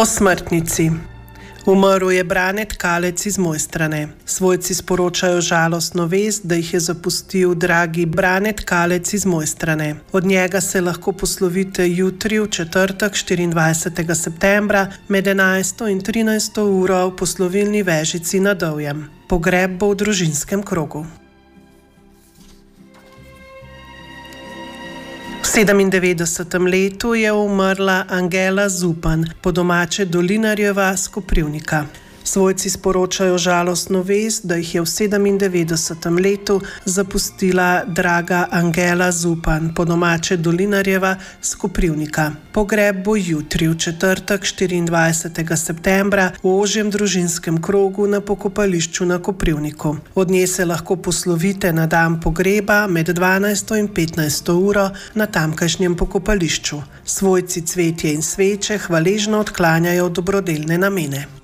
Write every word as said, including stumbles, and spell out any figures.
O smrtnici. Umrl je Brane Tkalec iz Mojstrane. Svojci sporočajo žalostno vest, da jih je zapustil dragi Brane Tkalec iz Mojstrane. Od njega se lahko poslovite jutri v četrtek štiriindvajsetega septembra med enajsto in trinajsto uro v poslovilni Vežici na Dovjem. Pogreb bo v družinskem krogu. V sedemindevetdesetem letu je umrla Angela Zupan, po domače Dolinarjeva s Koprivnika. Svojci sporočajo žalostno vest, da jih je v sedemindevetdesetem letu zapustila draga Angela Zupan, po domače Dolinarjeva s Koprivnika. Pogreb bo jutri v četrtek štiriindvajsetega septembra v ožjem družinskem krogu na pokopališču na Koprivniku. Od nje se lahko poslovite na dan pogreba med dvanajsto in petnajsto uro na tamkajšnjem pokopališču. Svojci cvetje in sveče hvaležno odklanjajo dobrodelne namene.